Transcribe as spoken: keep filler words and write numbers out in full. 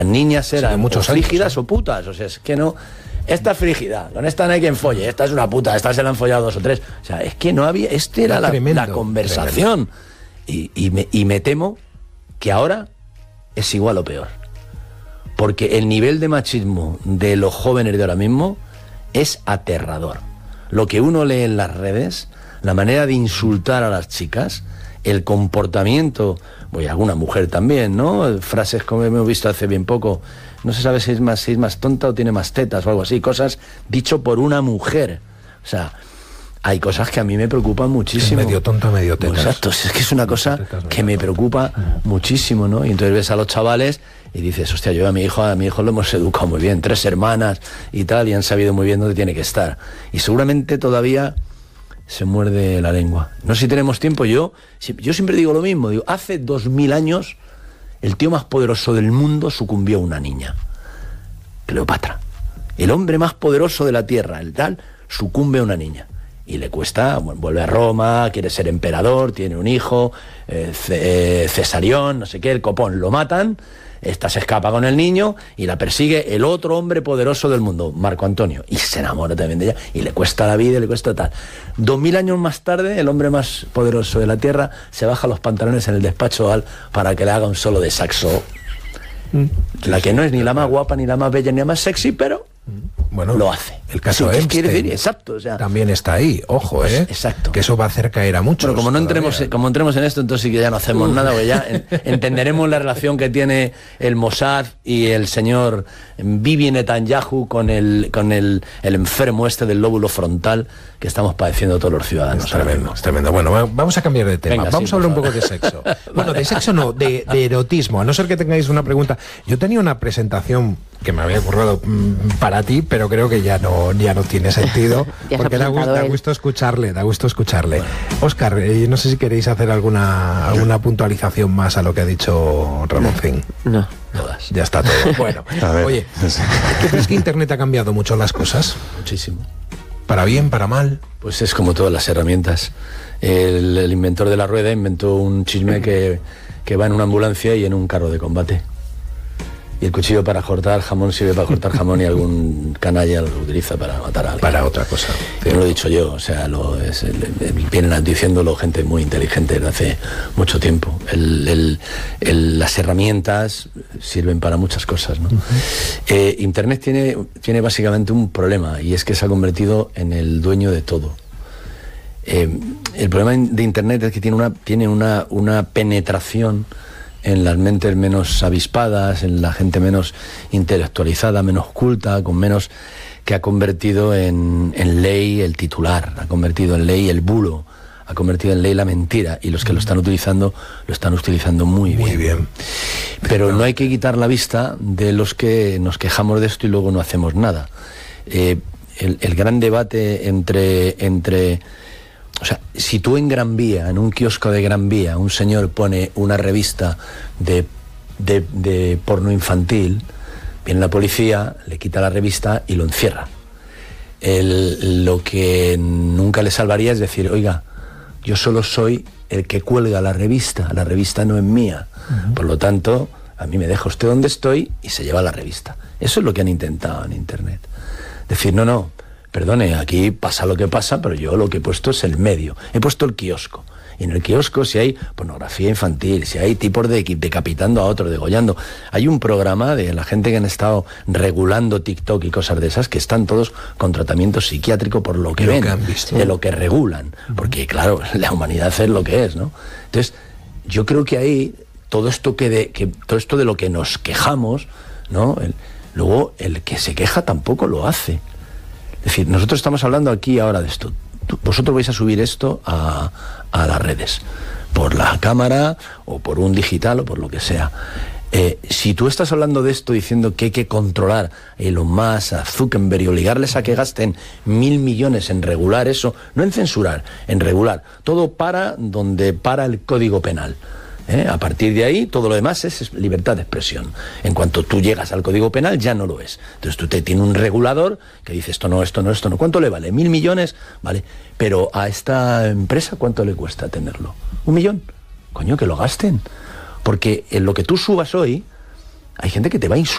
niñas eran sí, muchos o frígidas años, ¿eh? o putas, o sea, es que no... Esta es frígida, con esta no hay quien folle, esta es una puta, esta se la han follado dos o tres. O sea, es que no había... Este era la, tremendo, la conversación. Y, y, me, y me temo que ahora es igual o peor. Porque el nivel de machismo de los jóvenes de ahora mismo es aterrador. Lo que uno lee en las redes, la manera de insultar a las chicas, el comportamiento, voy a alguna mujer también, ¿no? Frases como hemos visto hace bien poco, no se sabe si es más, si es más tonta o tiene más tetas o algo así, cosas dicho por una mujer. O sea, hay cosas que a mí me preocupan muchísimo. Es medio tonta, medio tetas. Exacto, es que es una cosa que me preocupa muchísimo, ¿no? Y entonces ves a los chavales y dices, hostia, yo a mi hijo, a mi hijo lo hemos educado muy bien, tres hermanas y tal, y han sabido muy bien dónde tiene que estar. Y seguramente todavía se muerde la lengua. No sé si tenemos tiempo, yo, yo siempre digo lo mismo, digo, hace dos mil años el tío más poderoso del mundo sucumbió a una niña, Cleopatra. El hombre más poderoso de la tierra, el tal, sucumbe a una niña. Y le cuesta, bueno, vuelve a Roma, quiere ser emperador, tiene un hijo, eh, C- eh, Cesarión, no sé qué, el copón, lo matan, esta se escapa con el niño y la persigue el otro hombre poderoso del mundo, Marco Antonio, y se enamora también de ella, y le cuesta la vida, y le cuesta tal. Dos mil años más tarde, el hombre más poderoso de la tierra se baja los pantalones en el despacho al para que le haga un solo de saxo. Mm. La que no es ni la más guapa, ni la más bella, ni la más sexy, pero... Bueno, lo hace. El caso sí, Epstein quiere decir, exacto, o sea, también está ahí, ojo, pues, ¿eh? Exacto. Que eso va a hacer caer a muchos. Pero como no entremos, como entremos en esto, entonces sí que ya no hacemos Uf. nada, porque ya en, entenderemos la relación que tiene el Mossad y el señor Bibi Netanyahu con el con el, el enfermo este del lóbulo frontal que estamos padeciendo todos los ciudadanos. Es tremendo, es tremendo. Bueno, vamos a cambiar de tema. Venga, vamos sí, a hablar un poco de sexo. Bueno, de sexo no, de, de erotismo. A no ser que tengáis una pregunta. Yo tenía una presentación que me había ocurrido mmm, para ti, pero creo que ya no, ya no tiene sentido, porque da gusto, da gusto escucharle, da gusto escucharle. Bueno. Óscar, eh, no sé si queréis hacer alguna alguna puntualización más a lo que ha dicho Ramoncín. No. Todas. Ya está todo. Bueno, oye, ¿qué crees que Internet ha cambiado mucho las cosas? Muchísimo. ¿Para bien, para mal? Pues es como todas las herramientas. El, el inventor de la rueda inventó un chisme que, que va en una ambulancia y en un carro de combate. Y el cuchillo para cortar jamón sirve para cortar jamón y algún canalla lo utiliza para matar a alguien. Para otra cosa. No lo he dicho yo, o sea, lo, es, el, el, vienen diciéndolo gente muy inteligente desde hace mucho tiempo. El, el, el, las herramientas sirven para muchas cosas, ¿no? Uh-huh. eh, Internet tiene, tiene básicamente un problema, y es que se ha convertido en el dueño de todo. Eh, el problema de Internet es que tiene una, tiene una, una penetración en las mentes menos avispadas, en la gente menos intelectualizada, menos culta, con menos, que ha convertido en, en ley el titular, ha convertido en ley el bulo, ha convertido en ley la mentira, y los que lo están utilizando, lo están utilizando muy bien. Muy bien. Pero no hay que quitar la vista de los que nos quejamos de esto y luego no hacemos nada. Eh, el, el gran debate entre... entre O sea, si tú en Gran Vía, en un kiosco de Gran Vía, un señor pone una revista de, de, de porno infantil, viene la policía, le quita la revista y lo encierra. El, lo que nunca le salvaría es decir, oiga, yo solo soy el que cuelga la revista, la revista no es mía. Uh-huh. Por lo tanto, a mí me deja usted donde estoy y se lleva la revista. Eso es lo que han intentado en Internet. Decir, no, no, perdone, aquí pasa lo que pasa, pero yo lo que he puesto es el medio. He puesto el kiosco. Y en el kiosco, si hay pornografía infantil, si hay tipos de decapitando a otros, degollando. Hay un programa de la gente que han estado regulando TikTok y cosas de esas, que están todos con tratamiento psiquiátrico por lo que lo ven, que han visto. de lo que regulan. Uh-huh. Porque, claro, la humanidad es lo que es, ¿no? Entonces, yo creo que ahí, todo esto que de, que, todo esto de lo que nos quejamos, ¿no? El, luego, el que se queja tampoco lo hace. Es decir, nosotros estamos hablando aquí ahora de esto. Vosotros vais a subir esto a, a las redes, por la cámara o por un digital o por lo que sea. Eh, si tú estás hablando de esto diciendo que hay que controlar a Elon Musk, a Zuckerberg y obligarles a que gasten mil millones en regular eso, no en censurar, en regular, todo para donde para el Código Penal. ¿Eh? A partir de ahí, todo lo demás es libertad de expresión. En cuanto tú llegas al Código Penal, ya no lo es. Entonces tú te tienes un regulador que dice esto no, esto no, esto no. ¿Cuánto le vale? ¿Mil millones? Vale. Pero a esta empresa, ¿cuánto le cuesta tenerlo? ¿Un millón? Coño, que lo gasten. Porque en lo que tú subas hoy, hay gente que te va a insultar.